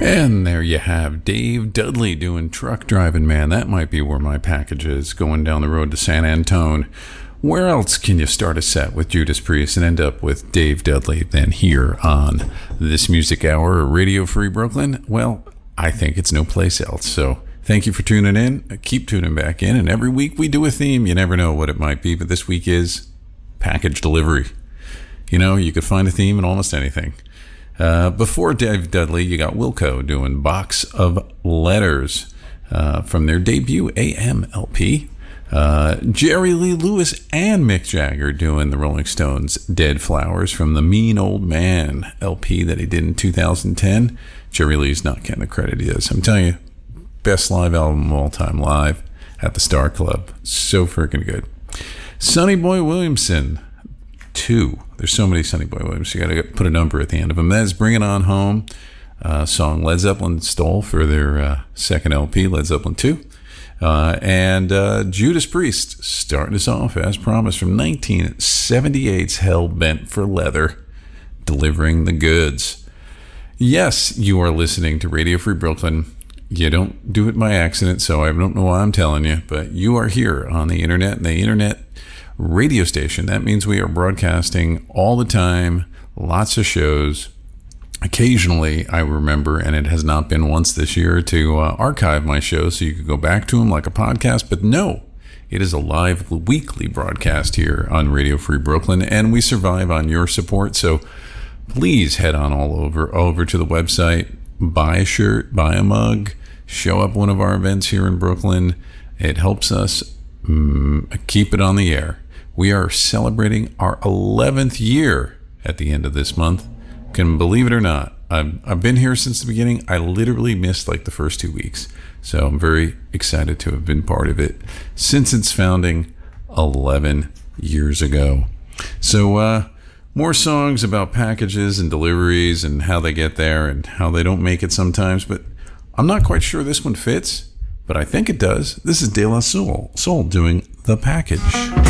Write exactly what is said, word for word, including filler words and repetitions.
And there you have Dave Dudley doing Truck Driving Man. That might be where my package is, going down the road to San Antone. Where else can you start a set with Judas Priest and end up with Dave Dudley than here on This Music Hour, Radio Free Brooklyn? Well, I think it's no place else. So thank you for tuning in. Keep tuning back in. And every week we do a theme. You never know what it might be, but this week is package delivery. You know, you could find a theme in almost anything. Uh, before Dave Dudley, you got Wilco doing Box of Letters uh, from their debut A M L P. Uh, Jerry Lee Lewis and Mick Jagger doing the Rolling Stones' Dead Flowers from the Mean Old Man L P that he did in two thousand ten. Jerry Lee's not getting the credit he is. I'm telling you, best live album of all time, live at the Star Club. So freaking good. Sonny Boy Williamson, two. There's so many Sonny Boy Williams. You got to put a number at the end of them. That is Bring It On Home, uh, song Led Zeppelin stole for their uh, second L P, Led Zeppelin two. Uh, and uh, Judas Priest starting us off, as promised, from nineteen seventy-eight's Hell Bent for Leather, delivering the goods. Yes, you are listening to Radio Free Brooklyn. You don't do it by accident, so I don't know why I'm telling you, but you are here on the internet, and the internet radio station. That means we are broadcasting all the time, lots of shows. Occasionally, I remember, and it has not been once this year, to uh, archive my shows so you could go back to them like a podcast. But no, it is a live weekly broadcast here on Radio Free Brooklyn, and we survive on your support. So please head on all over over to the website, buy a shirt, buy a mug, show up one of our events here in Brooklyn. It helps us mm, keep it on the air. We are celebrating our eleventh year at the end of this month. Can believe it or not, I've, I've been here since the beginning. I literally missed like the first two weeks. So I'm very excited to have been part of it since its founding eleven years ago. So uh, more songs about packages and deliveries and how they get there and how they don't make it sometimes. But I'm not quite sure this one fits, but I think it does. This is De La Soul, Soul doing The Package.